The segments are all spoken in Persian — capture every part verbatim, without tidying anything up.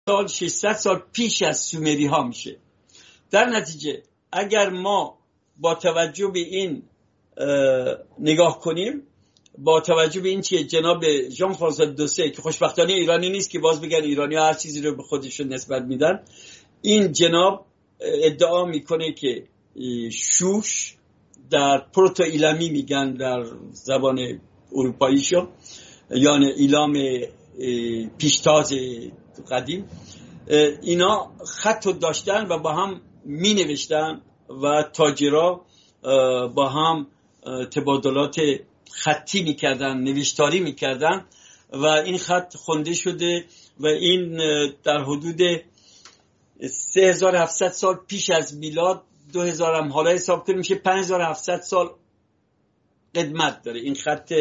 سال ششصد سال پیش از سومری ها میشه. در نتیجه اگر ما با توجه به این نگاه کنیم، با توجه به این که جناب ژان فرانسوا دوسه که خوشبختانه ایرانی نیست که باز بگن ایرانی ها هر چیزی رو به خودشون نسبت میدن، این جناب ادعا میکنه که شوش در پروتو ایلامی میگن در زبان اروپاییشو، یعنی ایلام پیشتاز قدیم، اینا خط داشتن و با هم می نوشتن و تاجرها با هم تبادلات خطی می کردن، نوشتاری می کردن و این خط خونده شده و این در حدود سه هزار و هفتصد سال پیش از میلاد، دو هزار هم حالا حساب کنیم میشه پنج هزار و هفتصد سال قدمت داره این خط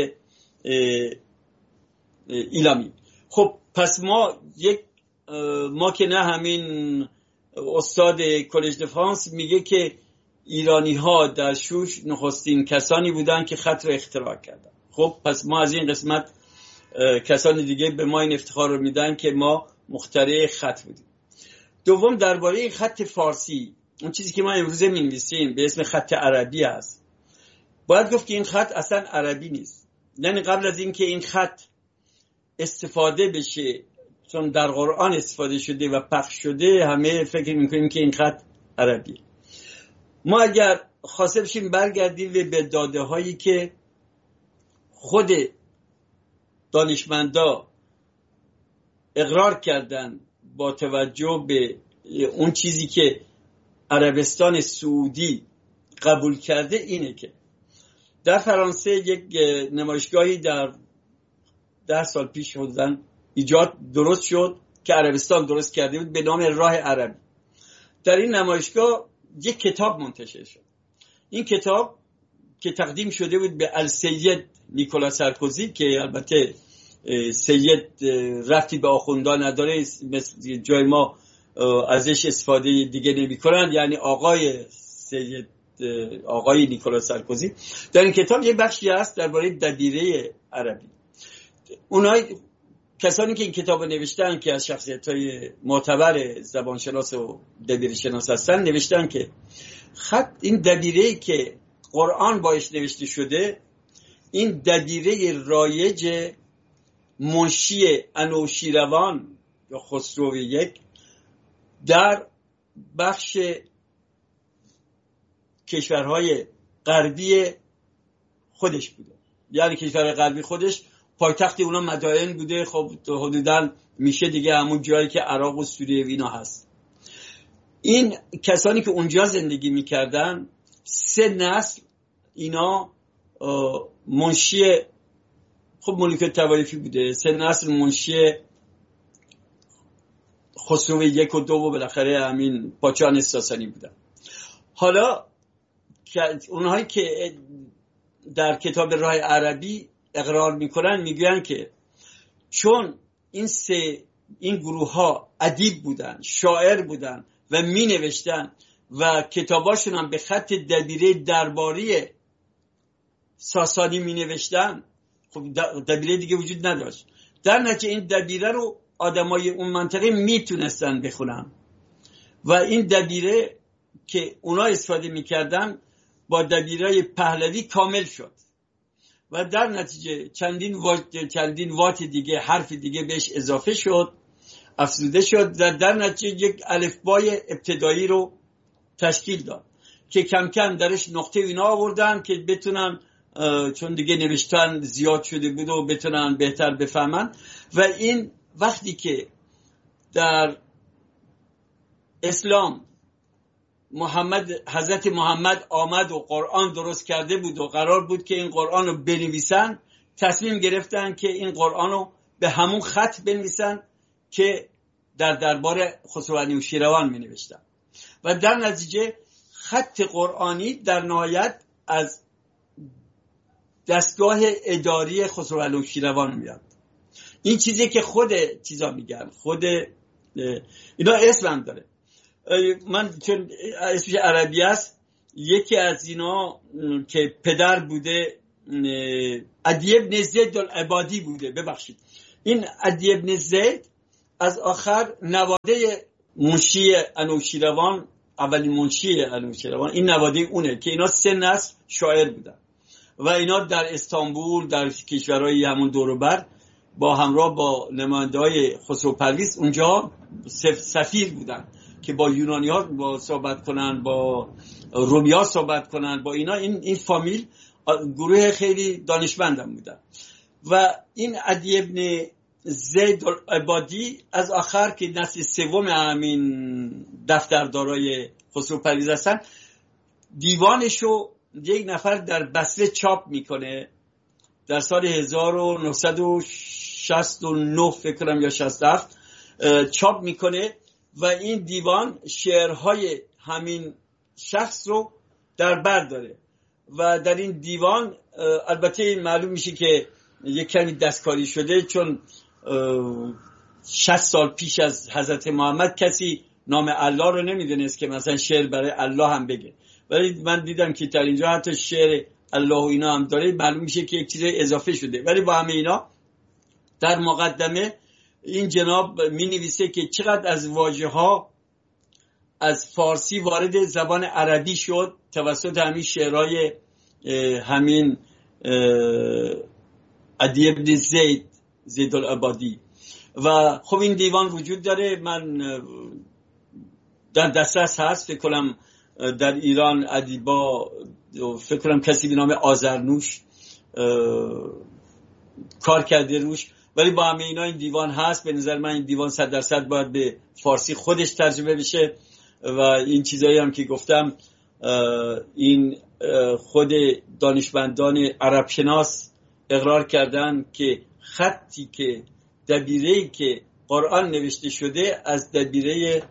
ایلامی. خب پس ما یک ما که نه همین استاد کلج د فرانس میگه که ایرانی ها در شوش نخستین کسانی بودن که خط رو اختراع کردن. خب پس ما از این قسمت کسانی دیگه به ما این افتخار رو میدن که ما مخترع خط بودیم. دوم درباره خط فارسی، اون چیزی که ما امروزه می‌نویسیم به اسم خط عربی است، باید گفت که این خط اصلا عربی نیست. یعنی قبل از این که این خط استفاده بشه، چون در قرآن استفاده شده و پخش شده، همه فکر میکنیم که این خط عربیه. ما اگر خواسته بشیم برگردیم به داده هایی که خود دانشمندا اقرار کردن با توجه به اون چیزی که عربستان سعودی قبول کرده، اینه که در فرانسه یک نمایشگاهی در ده سال پیش بودن ایجاد درست شد که عربستان درست کرده بود به نام راه عربی. در این نمایشگاه یک کتاب منتشر شد. این کتاب که تقدیم شده بود به السید نیکولا سارکوزی که البته سید رفتی به آخوندان نداره، مثل جای ما ازش استفاده دیگه نمی کنن، یعنی آقای سید آقای نیکولا سارکوزی. در این کتاب یک بخشی هست درباره دبیره عربی. اونای کسانی که این کتاب نوشتن که از شخصیت‌های معتبر زبانشناس و دبیره شناس هستن، نوشتن که خط این دبیره که قرآن باش نوشته شده، این دبیره رایج منشی انوشیروان یا خسرو یک در بخش کشورهای غربی خودش بوده. یعنی کشورهای غربی خودش پایتخت اونا مدائن بوده. خب حدوداً میشه دیگه همون جایی که عراق و سوریه و اینا هست. این کسانی که اونجا زندگی میکردن، سه نسل اینا منشی، خب ملوک توایفی بوده، سه نسل منشی خسرو یک و دو و بالاخره همین پاچان ساسانی بودن. حالا اونهایی که در کتاب راه عربی اقرار میکنن میگن که چون این سه این گروه ها ادیب بودن، شاعر بودن و می نوشتن و کتاباشون هم به خط دبیره درباری ساسانی می نوشتن، خب دبیره دیگه وجود نداشت. در نتیجه این دبیره رو آدمای اون منطقه میتونستن بخونن و این دبیره که اونا استفاده میکردن با دبیره پهلوی کامل شد و در نتیجه چندین وات چندین وات دیگه حرف دیگه بهش اضافه شد، افزوده شد و در نتیجه یک الفبای ابتدایی رو تشکیل داد که کم کم درش نقطه اینا آوردن که بتونن، چون دیگه نوشتن زیاد شده بود و بتونن بهتر بفهمن. و این وقتی که در اسلام محمد حضرت محمد آمد و قرآن درست کرده بود و قرار بود که این قرآن رو بنویسن، تصمیم گرفتن که این قرآن رو به همون خط بنویسن که در دربار خسرو انوشیروان می نوشتن و در نتیجه خط قرآنی در نهایت از دستگاه اداری خسرو انوشیروان میاد. این چیزی که خود چیزا میگن، خود اینا اسم هم داره. من چون اسمش عربی است، یکی از اینا که پدر بوده عدی بن زید العبادی بوده، ببخشید این عدی بن زید از آخر نواده منشی انوشیروان، اولین منشی انوشیروان، این نواده اونه که اینا سه نسل شاعر بودن و اینا در استانبول، در کشورهای همون دور و بر با همراه با نماینده‌های خسرو پرویز اونجا سفیر بودن که با یونانی‌ها با صحبت کنن، با رومی‌ها صحبت کنن، با اینا. این این فامیل گروه خیلی دانشمندم بودن و این عدی ابن زید العبادی از آخر که نسل سوم همین دفتردارای خسرو پرویز هستن، دیوانشو یک نفر در بصره چاپ میکنه در سال هزار و نهصد و شصت و نه فکر کنم یا شصت و هفت چاپ میکنه و این دیوان شعرهای همین شخص رو در بر داره و در این دیوان البته معلوم میشه که یک کمی دستکاری شده، چون شصت سال پیش از حضرت محمد کسی نام الله رو نمیدونست که مثلا شعر برای الله هم بگه، ولی من دیدم که در اینجا حتی شعر الله و اینا هم داره، معلوم میشه که یک چیز اضافه شده. ولی با همه اینا در مقدمه این جناب می نویسه که چقدر از واژه ها از فارسی وارد زبان عربی شد توسط همین شعرهای همین عدی ابن زید زید العبادی. و خب این دیوان وجود داره، من در دسترس هست، فکر کنم در ایران ادیبا، فکر کنم کسی به نام آذرنوش کار کرده روش، ولی با همه اینا این دیوان هست. به نظر من این دیوان صد درصد باید به فارسی خودش ترجمه بشه و این چیزایی هم که گفتم این خود دانشمندان عرب شناس اقرار کردن که خطی که دبیره‌ای که قرآن نوشته شده از دبیره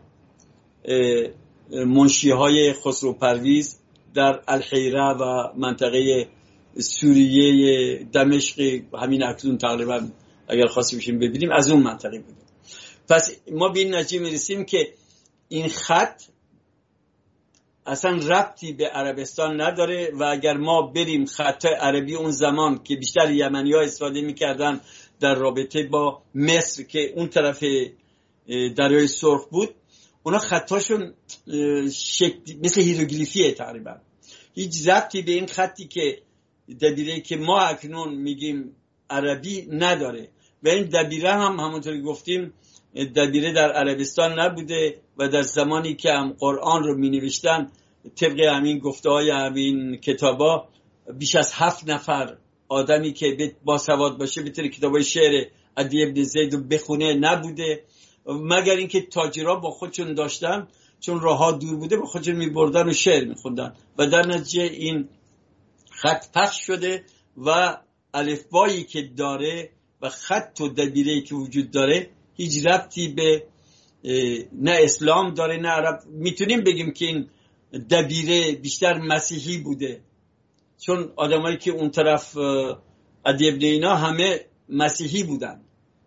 منشی‌های خسرو پرویز در الحیره و منطقه سوریه دمشق، همین اکنون تقریبا اگر خواسته بشیم ببینیم از اون منطقه بوده. پس ما به این نتیجه میرسیم که این خط اصلا ربطی به عربستان نداره و اگر ما بریم خط عربی اون زمان که بیشتر یمنی ها استفاده میکردن در رابطه با مصر که اون طرف دریای سرخ بود، اونا خطاشون مثل هیروگلیفیه تقریبا، هیچ ربطی به این خطی که دبیره که ما اکنون میگیم عربی نداره. و این دبیره هم همونطوری گفتیم دبیره در عربستان نبوده و در زمانی که هم قرآن رو می نوشتن طبق همین گفته های همین کتابا بیش از هفت نفر آدمی که با سواد باشه بتونه کتابای شعر عدی ابن زید رو بخونه نبوده، مگر اینکه تاجرها با خودشون داشتن، چون راهها دور بوده با خودشون می بردن و شعر می خوندن و در نتیجه این خط پخش شده و الفبایی که داره و خط و دبیره‌ای که وجود داره هیچ ربطی به نه اسلام داره نه عرب. میتونیم بگیم که این دبیره بیشتر مسیحی بوده، چون آدمایی که اون طرف عدی ابن اینا همه مسیحی بودن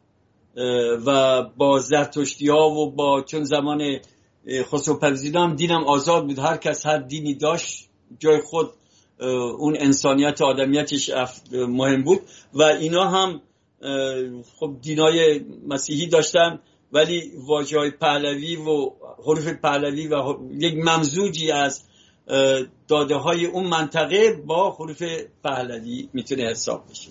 و با زرتشتی ها و با چون زمان خسرو پرویز هم دینم آزاد بود، هر کس هر دینی داشت، جای خود اون انسانیت آدمیتش مهم بود و اینا هم خب دینای مسیحی داشتن، ولی واژه‌های پهلوی و حروف پهلوی و یک ممزوجی از داده های اون منطقه با حروف پهلوی میتونه حساب بشه.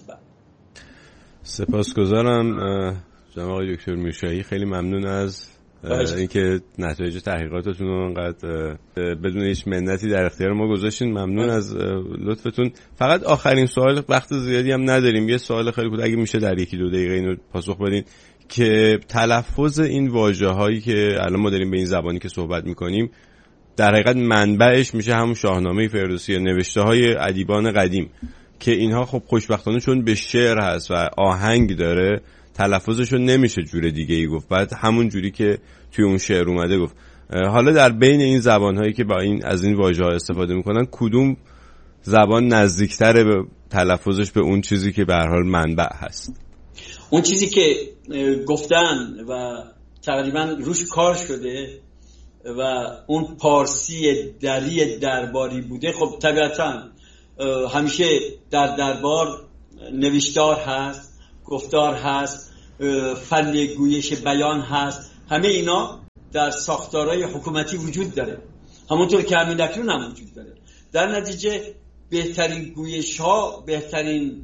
سپاسگزارم جناب آقای دکتر میرشاهی، خیلی ممنون از اینکه نتایج تحقیقاتتون رو انقدر بدون هیچ منتی در اختیار ما گذاشتین. ممنون از لطفتون. فقط آخرین سوال، وقت زیادی هم نداریم، یه سوال خیلی کوتاه اگه میشه در یکی دو دقیقه اینو پاسخ بدین که تلفظ این واژه‌هایی که الان ما داریم به این زبانی که صحبت می‌کنیم در حقیقت منبعش میشه همون شاهنامه فردوسی، نوشته‌های ادیبان قدیم که اینها خب خوشبختانه چون به شعر هست و آهنگ داره تلفظشو نمیشه جور دیگه ای گفت، بعد همون جوری که توی اون شعر اومده گفت. حالا در بین این زبان‌هایی که با این از این واژه‌ها استفاده میکنن کدوم زبان نزدیک‌تره به تلفظش به اون چیزی که به هر حال منبع هست؟ اون چیزی که گفتن و تقریبا روش کار شده و اون پارسی دری درباری بوده، خب طبیعتا همیشه در دربار نوشتار هست، گفتار هست فن گویش بیان هست، همه اینا در ساختارهای حکومتی وجود داره، همونطور که همین اکنون هم وجود داره. در نتیجه بهترین گویش ها، بهترین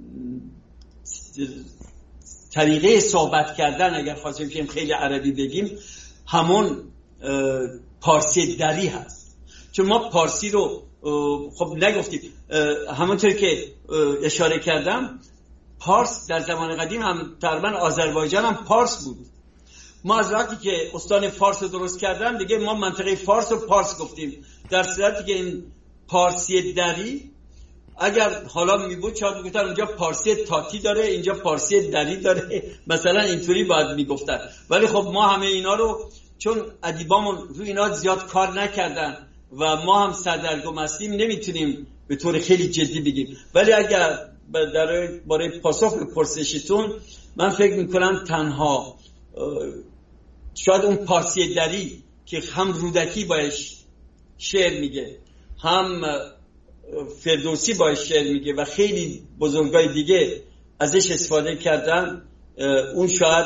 طریقه صحبت کردن اگر خواستیم که خیلی عربی بگیم همون پارسی دری هست. چون ما پارسی رو خب نگفتیم، همونطور که اشاره کردم پارس در زمان قدیم هم تقریبا آذربایجان هم پارس بود. ما از وقتی که استان فارس رو درست کردن دیگه ما منطقه فارس رو پارس گفتیم، در صورتی که این پارسی دری اگر حالا میبود شاید میگفتن اونجا پارسی تاتی داره، اینجا پارسی دری داره، مثلا اینطوری باید میگفتن. ولی خب ما همه اینا رو چون ادیبامون روی اینا زیاد کار نکردن و ما هم سردرگم هستیم نمیتونیم به طور خیلی جدی بگیم. ولی اگر در برای پاسخ به پرسشتون من فکر میکنم تنها شاید اون پارسی دری که هم رودکی باش شعر میگه، هم فردوسی باش شعر میگه و خیلی بزرگای دیگه ازش استفاده کردن، اون شاید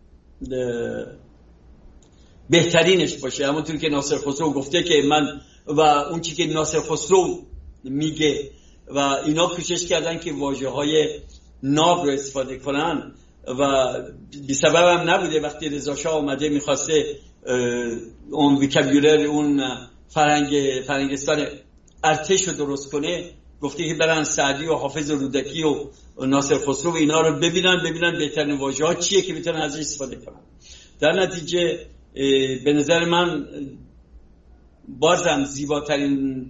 بهترینش باشه. همونطور که ناصر خسرو گفته که من و اون چی که ناصر خسرو میگه و اینا کوشش کردن که واژه های ناب رو استفاده کنن و بی سبب هم نبوده. وقتی رضا شاه اومده میخواسته اون وکابولر اون فرنگ فرنگستان ارتش رو درست کنه، گفته که برن سعدی و حافظ رودکی و ناصر خسرو و اینا رو ببینن ببینن بهترین واژه ها چیه که بتونن ازش استفاده کنن. در نتیجه به نظر من بازم زیباترین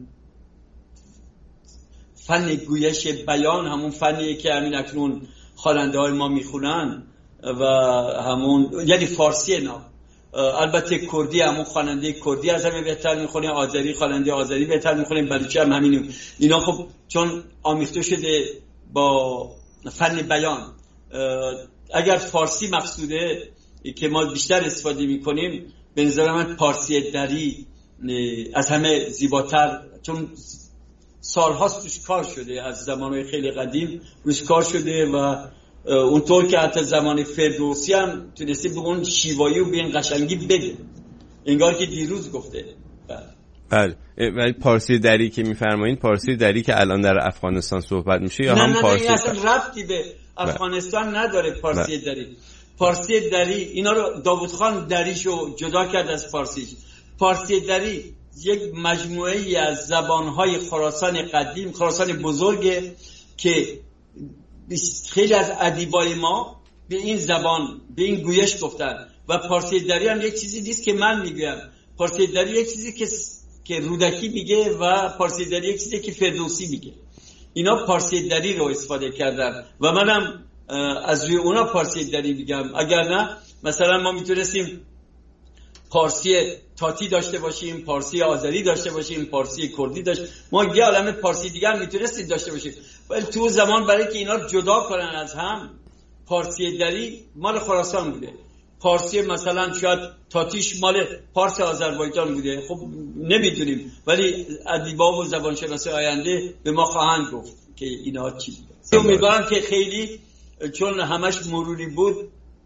فن گویش بیان همون فنیه که همین اکنون خواننده های ما میخونن و همون یعنی فارسی نه، البته کردی همون خواننده کردی از همه بهتر میخونه، آذری خواننده آذری بهتر میخونه، بلوچی هم همین. اینا خب چون آمیخته شده با فن بیان. اگر فارسی مقصوده که ما بیشتر استفاده میکنیم به نظر من پارسی دری از همه زیباتر، چون سالهاست توش کار شده، از زمانهای خیلی قدیم روش کار شده و اونطور که حتی زمان فردوسی هم تونسته به اون شیوایی و به این قشنگی بده، انگار که دیروز گفته. بله. ولی پارسی دری که میفرمایید پارسی دری که الان در افغانستان صحبت میشه یا نه هم نه پارسی؟ نه نه اصلا ربطی به افغانستان نداره پارسی بله. دری پارسی دری اینا رو داوود خان دریشو جدا کرد از فارسی. پارسی دری یک مجموعه ای از زبانهای خراسان قدیم، خراسان بزرگه که خیلی از ادیبای ما به این زبان به این گویش گفتن و پارسی دری هم یک چیزی نیست که من میگم. پارسی دری یک چیزی که که رودکی میگه و پارسی دری یک چیزی که فردوسی میگه. اینا پارسی دری رو استفاده کردن و منم از روی اونا پارسی دری میگم. اگر نه مثلا ما میتونستیم پارسی تاتی داشته باشیم، پارسی آذری داشته باشیم، پارسی کردی داشته، ما یه عالمه پارسی دیگه هم میتونستیم داشته باشیم. ولی تو زمان برای که اینا رو جدا کنن از هم، پارسی دری مال خراسان بوده، پارسی مثلا شاید تاتیش مال پارس آذربایجان بوده. خب نمیدونیم، ولی ادیبا و زبانشناس آینده به ما خواهند گفت که اینا چی بوده. امیدوارم که خیلی چون همش مروری بود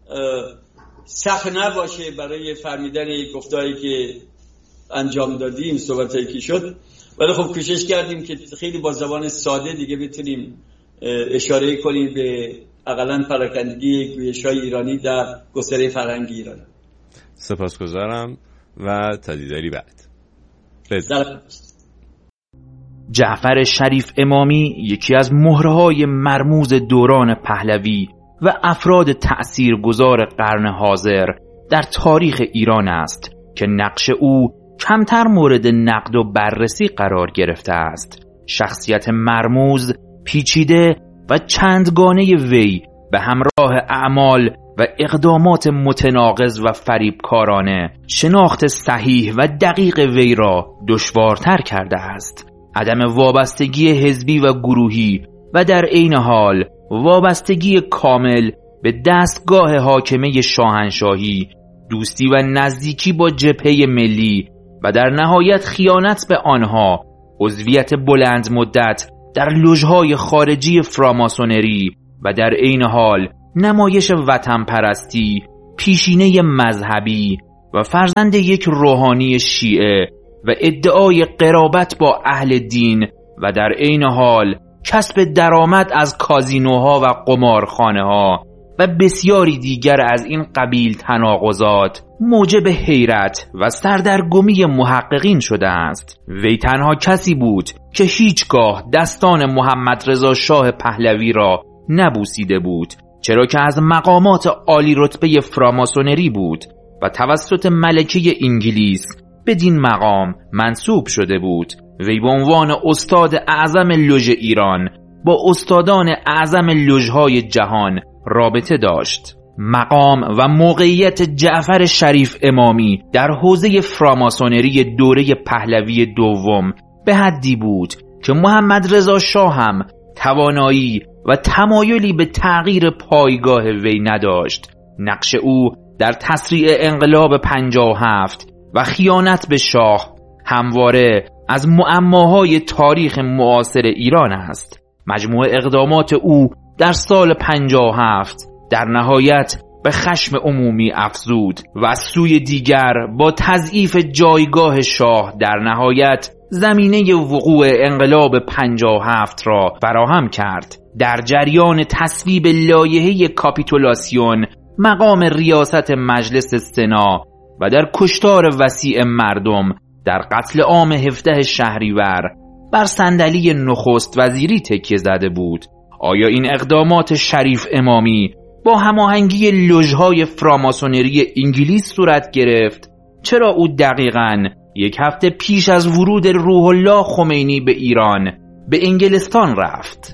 سخت نباشه برای فهمیدن گفتاری که انجام دادیم، صحبتایی که شد. ولی خب کوشش کردیم که خیلی با زبان ساده دیگه بتونیم اشاره کنیم به اقلن پراکندگی گویش‌های ایرانی در گستره فرهنگی ایران. سپاسگزارم و تا دیداری بعد. جعفر شریف امامی یکی از مهره‌های مرموز دوران پهلوی و افراد تأثیرگذار قرن حاضر در تاریخ ایران است که نقش او کمتر مورد نقد و بررسی قرار گرفته است. شخصیت مرموز، پیچیده و چندگانه وی به همراه اعمال و اقدامات متناقض و فریبکارانه شناخت صحیح و دقیق وی را دشوارتر کرده است. عدم وابستگی حزبی و گروهی و در عین حال وابستگی کامل به دستگاه حاکمه شاهنشاهی، دوستی و نزدیکی با جبهه ملی و در نهایت خیانت به آنها، عضویت بلند مدت در لوژهای خارجی فراماسونری و در عین حال نمایش وطن پرستی، پیشینه مذهبی و فرزند یک روحانی شیعه و ادعای قرابت با اهل دین و در عین حال کسب درآمد از کازینوها و قمارخانه‌ها و بسیاری دیگر از این قبیل تناقضات موجب حیرت و سردرگمی محققین شده است. وی تنها کسی بود که هیچگاه دستان محمد رضا شاه پهلوی را نبوسیده بود، چرا که از مقامات عالی رتبه فراماسونری بود و توسط ملکه انگلیس بدین مقام منصوب شده بود. وی به عنوان استاد اعظم لوژ ایران با استادان اعظم لوژهای جهان رابطه داشت. مقام و موقعیت جعفر شریف امامی در حوزه فراماسونری دوره پهلوی دوم به حدی بود که محمد رضا شاه هم توانایی و تمایلی به تغییر پایگاه وی نداشت. نقش او در تسریع انقلاب پنجاه و هفت و خیانت به شاه همواره از معماهای تاریخ معاصر ایران است. مجموع اقدامات او در سال پنجاه و هفت در نهایت به خشم عمومی افزود و از سوی دیگر با تضعیف جایگاه شاه در نهایت زمینه وقوع انقلاب پنجاه و هفت را فراهم کرد. در جریان تصویب لایحه کاپیتولاسیون مقام ریاست مجلس سنا و در کشتار وسیع مردم در قتل عام هفده شهریور بر صندلی نخست وزیری تکیه زده بود. آیا این اقدامات شریف امامی با هماهنگی لوژهای فراماسونری انگلیس صورت گرفت؟ چرا او دقیقاً یک هفته پیش از ورود روح الله خمینی به ایران به انگلستان رفت؟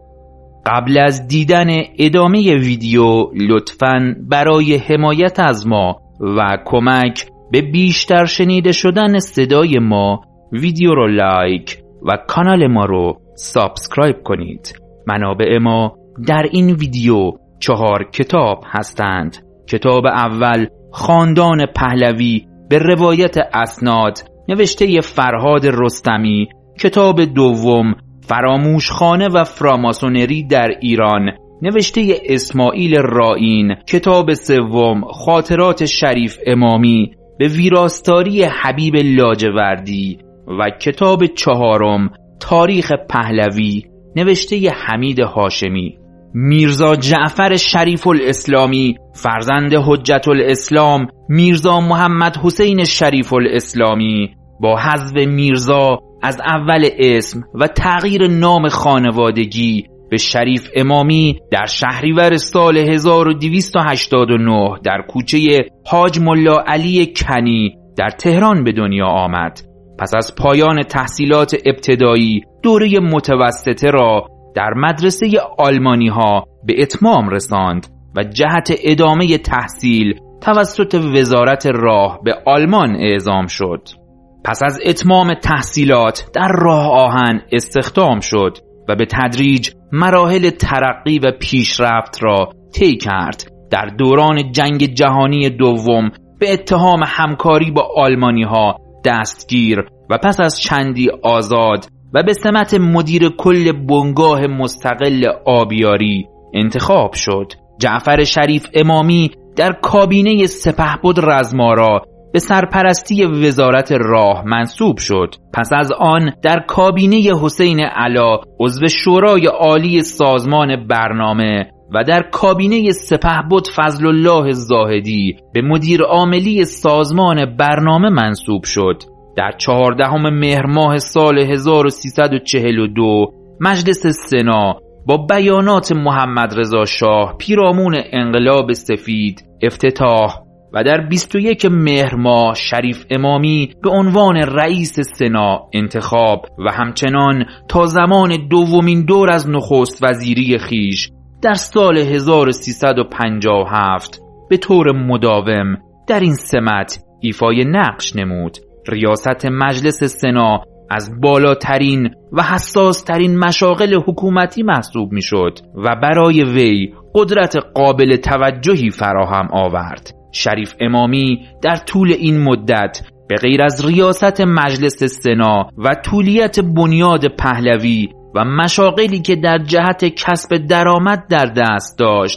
قبل از دیدن ادامه ویدیو لطفاً برای حمایت از ما و کمک به بیشتر شنیده شدن صدای ما ویدیو رو لایک و کانال ما رو سابسکرایب کنید. منابع ما در این ویدیو چهار کتاب هستند. کتاب اول خاندان پهلوی به روایت اسناد نوشته فرهاد رستمی. کتاب دوم فراموشخانه و فراماسونری در ایران نوشته اسماعیل رائین. کتاب سوم خاطرات شریف امامی به ویراستاری حبیب لاجوردی و کتاب چهارم تاریخ پهلوی نوشته حمید هاشمی. میرزا جعفر شریف الاسلامی فرزند حجت الاسلام میرزا محمد حسین شریف الاسلامی با حذف میرزا از اول اسم و تغییر نام خانوادگی به شریف امامی در شهریور سال هزار و دویست و هشتاد و نه در کوچه حاج ملا علی کنی در تهران به دنیا آمد. پس از پایان تحصیلات ابتدایی دوره متوسطه را در مدرسه آلمانی ها به اتمام رساند و جهت ادامه تحصیل توسط وزارت راه به آلمان اعزام شد. پس از اتمام تحصیلات در راه آهن استخدام شد و به تدریج مراحل ترقی و پیشرفت را طی کرد. در دوران جنگ جهانی دوم به اتهام همکاری با آلمانی ها دستگیر و پس از چندی آزاد و به سمت مدیر کل بنگاه مستقل آبیاری انتخاب شد. جعفر شریف امامی در کابینه سپهبد رزمارا به سرپرستی وزارت راه منصوب شد. پس از آن در کابینه حسین علا عضو شورای عالی سازمان برنامه و در کابینه سپهبد فضل الله زاهدی به مدیر عاملی سازمان برنامه منصوب شد. در چهاردهم مهر ماه سال هزار و سیصد و چهل و دو مجلس سنا با بیانات محمد رضا شاه پیرامون انقلاب سفید افتتاح و در بیست و یک مهر ماه شریف امامی به عنوان رئیس سنا انتخاب و همچنان تا زمان دومین دور از نخست وزیری خیش در سال هزار و سیصد و پنجاه و هفت به طور مداوم در این سمت ایفای نقش نمود. ریاست مجلس سنا از بالاترین و حساسترین مشاغل حکومتی محسوب می شد و برای وی قدرت قابل توجهی فراهم آورد. شریف امامی در طول این مدت به غیر از ریاست مجلس سنا و طولیت بنیاد پهلوی و مشاغلی که در جهت کسب درآمد در دست داشت،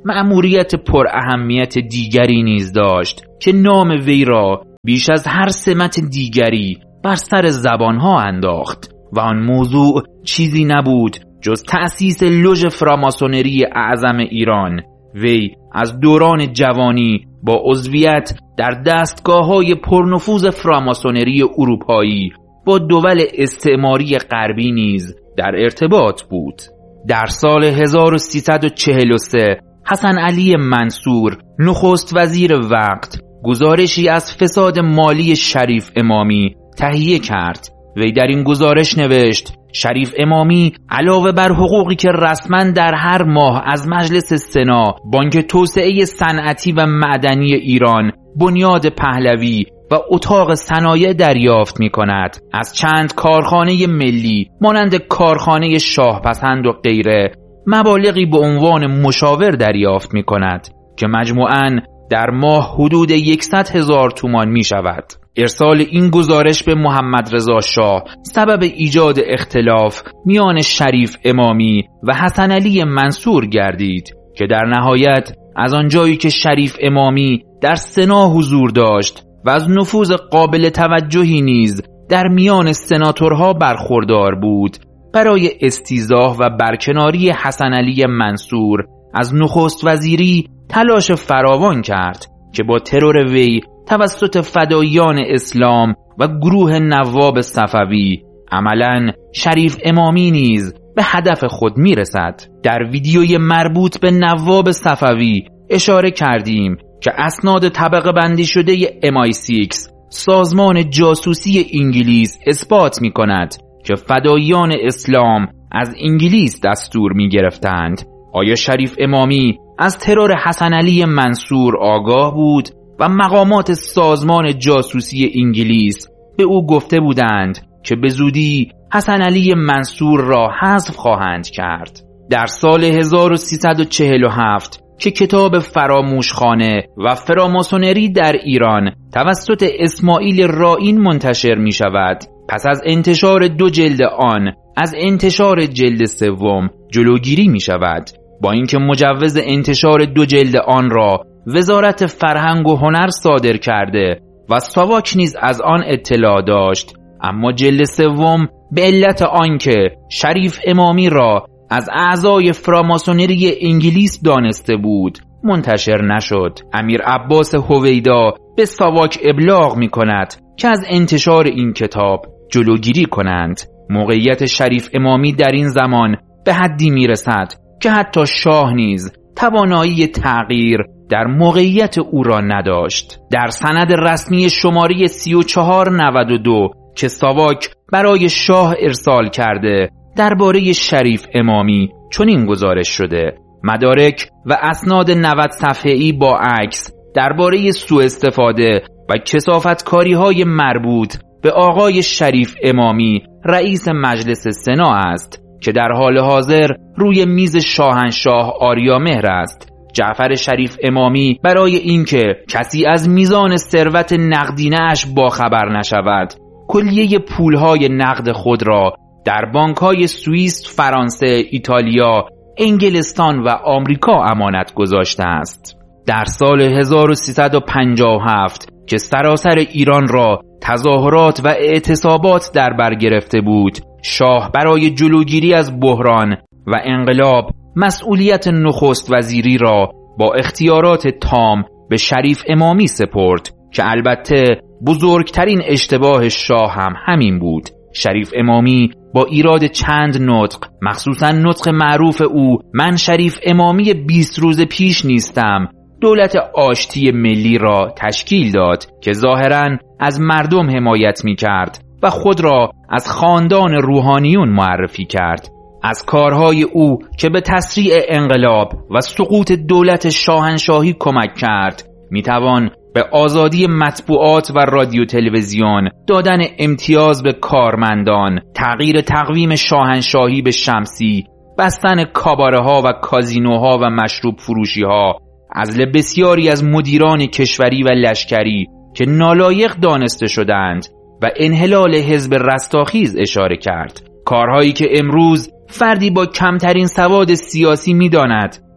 مأموریت پر اهمیت دیگری نیز داشت که نام وی را بیش از هر سمت دیگری بر سر زبانها انداخت و آن موضوع چیزی نبود جز تأسیس لوژ فراماسونری اعظم ایران. وی از دوران جوانی با عضویت در دستگاه‌های پرنفوذ فراماسونری اروپایی با دول استعماری غربی نیز در ارتباط بود. در سال هزار و سیصد و چهل و سه حسن علی منصور نخست وزیر وقت گزارشی از فساد مالی شریف امامی تهیه کرد. وی در این گزارش نوشت شریف امامی علاوه بر حقوقی که رسما در هر ماه از مجلس سنا، بانک توسعه صنعتی و معدنی ایران، بنیاد پهلوی و اتاق صنایع دریافت می کند، از چند کارخانه ملی مانند کارخانه شاهپسند و غیره مبالغی به عنوان مشاور دریافت می کند که مجموعاً در ماه حدود صد هزار تومان می شود. ارسال این گزارش به محمد رضا شاه سبب ایجاد اختلاف میان شریف امامی و حسن علی منصور گردید که در نهایت از آنجایی که شریف امامی در سنا حضور داشت و از نفوذ قابل توجهی نیز در میان سناتورها برخوردار بود، برای استیضاح و برکناری حسن علی منصور از نخست وزیری تلاش فراوان کرد که با ترور وی توسط فداییان اسلام و گروه نواب صفوی عملاً شریف امامی نیز به هدف خود میرسد. در ویدیوی مربوط به نواب صفوی اشاره کردیم که اسناد طبقه بندی شده ام آی شش سازمان جاسوسی انگلیس اثبات می کند که فداییان اسلام از انگلیس دستور می گرفتند. آیا شریف امامی از ترور حسن علی منصور آگاه بود و مقامات سازمان جاسوسی انگلیس به او گفته بودند که به زودی حسن علی منصور را حذف خواهند کرد؟ در سال هزار و سیصد و چهل و هفت که کتاب فراموشخانه و فراماسونری در ایران توسط اسماعیل رائین منتشر می شود، پس از انتشار دو جلد آن از انتشار جلد سوم جلوگیری می شود. با اینکه مجوز انتشار دو جلد آن را وزارت فرهنگ و هنر صادر کرده و ساواک نیز از آن اطلاع داشت، اما جلد سوم به علت آنکه شریف امامی را از اعضای فراماسونری انگلیس دانسته بود منتشر نشد. امیر عباس هویدا به ساواک ابلاغ می کند که از انتشار این کتاب جلوگیری کنند. موقعیت شریف امامی در این زمان به حدی می رسد که حتی شاه نیز توانایی تغییر در موقعیت او را نداشت. در سند رسمی شماره سی و چهار نود و دو که ساواک برای شاه ارسال کرده درباره شریف امامی چنین گزارش شده: مدارک و اسناد نود صفحه‌ای با عکس درباره سوء استفاده و کثافتکاری‌های مربوط به آقای شریف امامی رئیس مجلس سنا است که در حال حاضر روی میز شاهنشاه آریامهر است. جعفر شریف امامی برای اینکه کسی از میزان ثروت نقدینه‌اش باخبر نشود، کلیه پولهای نقد خود را در بانک‌های سوئیس، فرانسه، ایتالیا، انگلستان و آمریکا امانت گذاشته است. در سال هزار و سیصد و پنجاه و هفت که سراسر ایران را تظاهرات و اعتصابات در بر گرفته بود، شاه برای جلوگیری از بحران و انقلاب مسئولیت نخست وزیری را با اختیارات تام به شریف امامی سپرد که البته بزرگترین اشتباه شاه هم همین بود. شریف امامی با ایراد چند نطق، مخصوصا نطق معروف او من شریف امامی بیست روز پیش نیستم، دولت آشتی ملی را تشکیل داد که ظاهراً از مردم حمایت می کرد و خود را از خاندان روحانیون معرفی کرد. از کارهای او که به تسریع انقلاب و سقوط دولت شاهنشاهی کمک کرد می توان به آزادی مطبوعات و رادیو تلویزیون، دادن امتیاز به کارمندان، تغییر تقویم شاهنشاهی به شمسی، بستن کاباره ها و کازینوها و مشروب فروشی ها، عزل بسیاری از مدیران کشوری و لشکری که نالایق دانسته شدند و انحلال حزب رستاخیز اشاره کرد. کارهایی که امروز فردی با کمترین سواد سیاسی می داند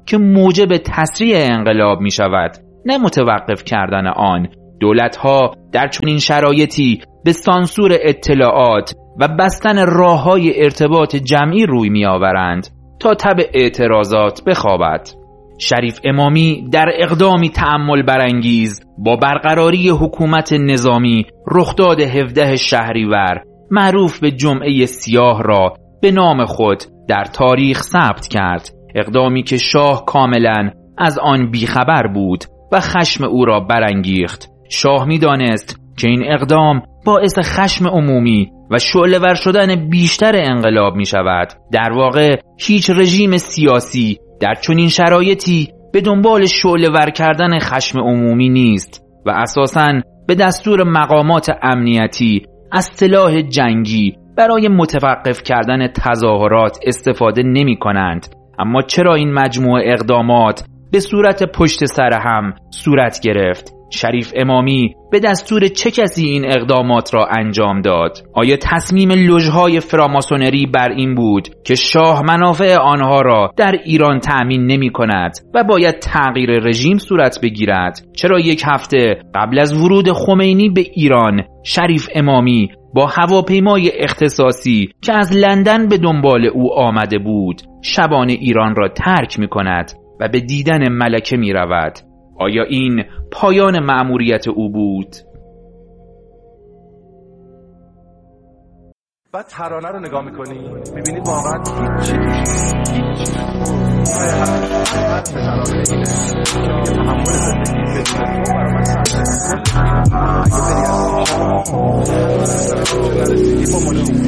که موجب تسریع انقلاب می شود، نه متوقف کردن آن. دولت‌ها در چنین شرایطی به سانسور اطلاعات و بستن راه‌های ارتباط جمعی روی می‌آورند تا تب اعتراضات بخوابد. شریف امامی در اقدامی تأمل برانگیز با برقراری حکومت نظامی رخداد هفدهم شهریور معروف به جمعه سیاه را به نام خود در تاریخ ثبت کرد، اقدامی که شاه کاملا از آن بیخبر بود و خشم او را برانگیخت. شاه می دانست که این اقدام باعث خشم عمومی و شعله‌ور شدن بیشتر انقلاب می شود. در واقع هیچ رژیم سیاسی در چنین شرایطی به دنبال شعله‌ور کردن خشم عمومی نیست و اساساً به دستور مقامات امنیتی از سلاح جنگی برای متوقف کردن تظاهرات استفاده نمی کنند. اما چرا این مجموعه اقدامات به صورت پشت سر هم صورت گرفت؟ شریف امامی به دستور چه کسی این اقدامات را انجام داد؟ آیا تصمیم لوژهای فراماسونری بر این بود که شاه منافع آنها را در ایران تأمین نمی کند و باید تغییر رژیم صورت بگیرد؟ چرا یک هفته قبل از ورود خمینی به ایران شریف امامی با هواپیمای اختصاصی که از لندن به دنبال او آمده بود شبانه ایران را ترک می کند و به دیدن ملکه می رود؟ آیا این پایان مأموریت او بود؟ بعد ترانه رو نگاه میکنی میبینید واقعا هیچ چیزی تحمل زندگی بدون تو برای من سخته.